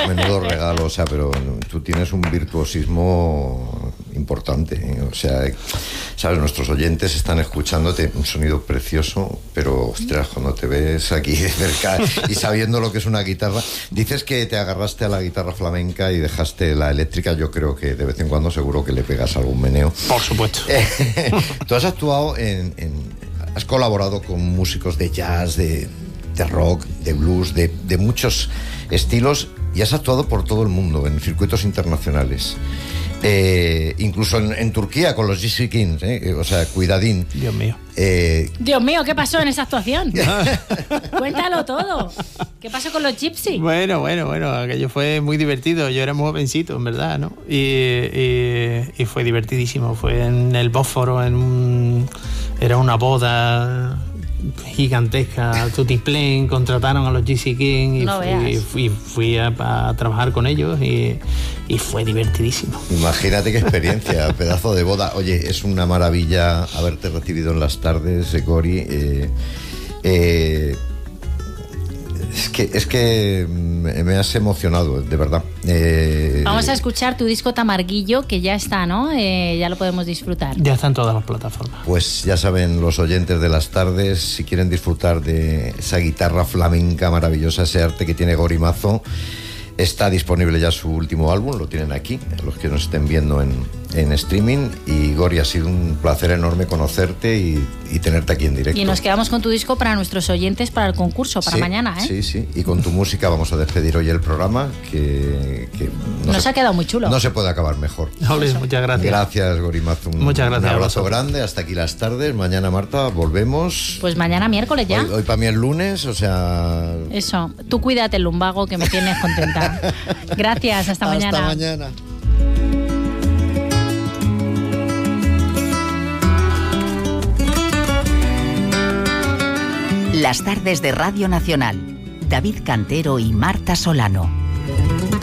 menudo regalo, o sea, pero tú tienes un virtuosismo importante, ¿eh? O sea, sabes, nuestros oyentes están escuchándote, un sonido precioso, pero ostras, cuando te ves aquí de cerca y sabiendo lo que es una guitarra, dices que te agarraste a la guitarra flamenca y dejaste la eléctrica. Yo creo que de vez en cuando seguro que le pegas algún meneo. Por supuesto. Tú has actuado has colaborado con músicos de jazz, de rock, de blues, de muchos estilos, y has actuado por todo el mundo en circuitos internacionales. Incluso en Turquía con los Gypsy Kings, o sea, cuidadín. Dios mío. Dios mío, ¿qué pasó en esa actuación? Cuéntalo todo. ¿Qué pasó con los Gypsy? Bueno, aquello fue muy divertido. Yo era muy jovencito, en verdad, ¿no? Y fue divertidísimo. Fue en el Bósforo, era una boda gigantesca, tutiplén, contrataron a los Gypsy Kings y fui a trabajar con ellos y fue divertidísimo. Imagínate qué experiencia, pedazo de boda. Oye, es una maravilla haberte recibido en las tardes, Gori. Es que me has emocionado, de verdad. Vamos a escuchar tu disco Tamarguillo, que ya está, ¿no? Ya lo podemos disfrutar. Ya está en todas las plataformas. Pues ya saben los oyentes de las tardes, si quieren disfrutar de esa guitarra flamenca maravillosa, ese arte que tiene Gori Mazo, está disponible ya su último álbum, lo tienen aquí, los que nos estén viendo en streaming. Y Gori, ha sido un placer enorme conocerte y tenerte aquí en directo. Y nos quedamos con tu disco para nuestros oyentes, para el concurso, para mañana, ¿eh? Sí, y con tu música vamos a despedir hoy el programa, que nos ha quedado muy chulo. No se puede acabar mejor. Muchas gracias. Gracias, Gori Mazo. Muchas gracias. Un abrazo grande, hasta aquí las tardes. Mañana, Marta, volvemos. Pues mañana miércoles ya. Hoy para mí es lunes, o sea... Eso, tú cuídate el lumbago, que me tienes contenta. Gracias, hasta mañana. Hasta mañana. Las tardes de Radio Nacional. David Cantero y Marta Solano.